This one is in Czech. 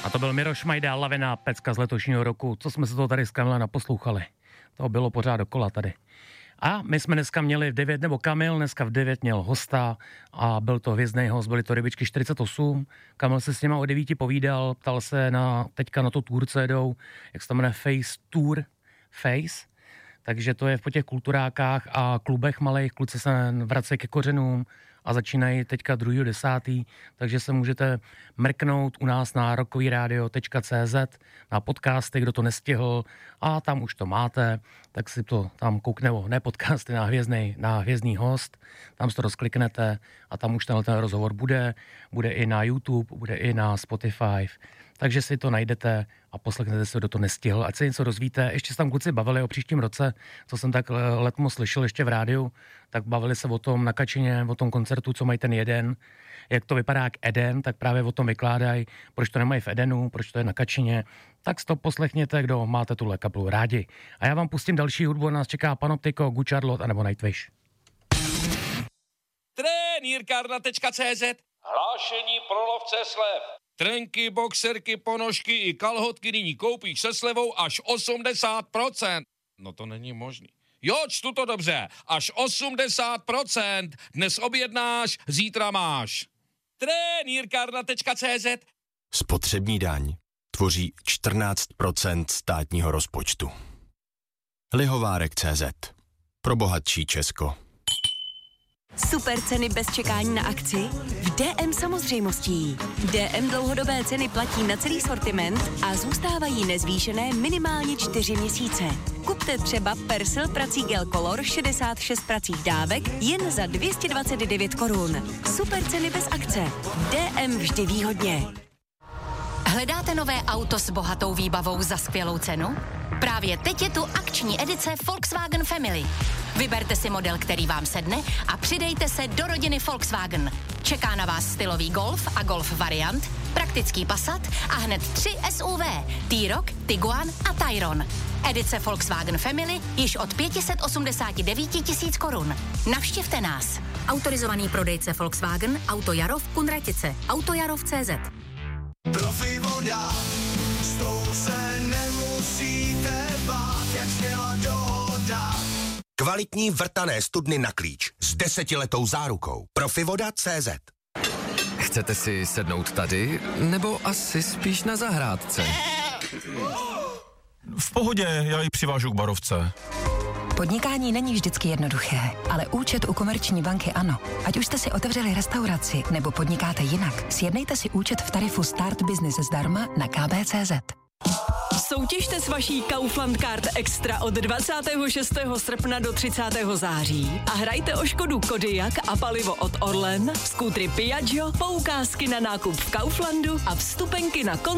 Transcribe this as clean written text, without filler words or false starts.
A to byl Miroš Majda, Lavina, pecka z letošního roku. Co jsme se to tady s Kamilem naposlouchali? To bylo pořád dokola tady. A my jsme dneska měli v 9, nebo Kamil dneska v 9 měl hosta a byl to hvězdný host, byly to Rybičky 48. Kamil se s nima o 9 povídal, ptal se teďka na to tour, co jedou, jak se to jmenuje, Face Tour, Face. Takže to je po těch kulturákách a klubech malých, kluci se vracejí ke kořenům a začínají teďka 2.10., takže se můžete mrknout u nás na rockovyradio.cz na podcasty, kdo to nestihl, a tam už to máte, tak si to tam koukne, ne podcasty, na hvězdný host, tam si to rozkliknete a tam už ten rozhovor bude i na YouTube, bude i na Spotify, takže si to najdete a poslechnete si, kdo to nestihl, ať se něco rozvíte. Ještě se tam kluci bavili o příštím roce, co jsem tak letmo slyšel ještě v rádiu, tak bavili se o tom na Kačině, o tom koncertu, co mají ten jeden, jak to vypadá jak Eden, tak právě o tom vykládají, proč to nemají v Edenu, proč to je na Kačině, tak si to poslechněte, kdo máte tuhle kapelu rádi. A já vám pustím další hudbu, nás čeká Panoptiko, Good Charlotte anebo Nightwish. Trenýrkárna.cz. Hlášení pro lovce slev. Trenky, boxerky, ponožky i kalhotky nyní koupíš se slevou až 80%. No to není možný. Jo, čtu to dobře. Až 80%. Dnes objednáš, zítra máš. Trenýrkárna.cz. Spotřební daň tvoří 14% státního rozpočtu. Lihovárek.cz. Pro bohatší Česko. Super ceny bez čekání na akci? V DM samozřejmostí. DM dlouhodobé ceny platí na celý sortiment a zůstávají nezvýšené minimálně 4 měsíce. Kupte třeba Persil prací gel Color 66 pracích dávek jen za 229 korun. Super ceny bez akce. DM vždy výhodně. Hledáte nové auto s bohatou výbavou za skvělou cenu? Právě teď je tu akční edice Volkswagen Family. Vyberte si model, který vám sedne a přidejte se do rodiny Volkswagen. Čeká na vás stylový Golf a Golf variant, praktický Passat a hned 3 SUV, T-Roc, Tiguan a Tayron. Edice Volkswagen Family již od 589 000 korun. Navštivte nás. Autorizovaný prodejce Volkswagen, Auto Jarov, Kunratice, Autojarov.cz. Profi voda, s tou se nemusíte bát, jak zněla dohoda. Kvalitní vrtané studny na klíč s 10letou zárukou. Profivoda.cz. Chcete si sednout tady, nebo asi spíš na zahrádce? V pohodě, já ji přivážu k barovce. Podnikání není vždycky jednoduché, ale účet u Komerční banky ano. Ať už jste si otevřeli restauraci nebo podnikáte jinak, sjednejte si účet v tarifu Start Business zdarma na kb.cz. Soutěžte s vaší Kaufland Card Extra od 26. srpna do 30. září a hrajte o Škodu Kodiaq a palivo od Orlen, skútry Piaggio, poukázky na nákup v Kauflandu a vstupenky na